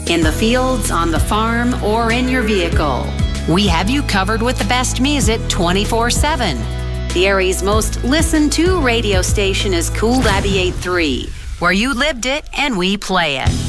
In the fields, on the farm, or in your vehicle, we have you covered with the best music 24/7. The area's most listened to radio station is Cool 98.3, where you lived it and we play it.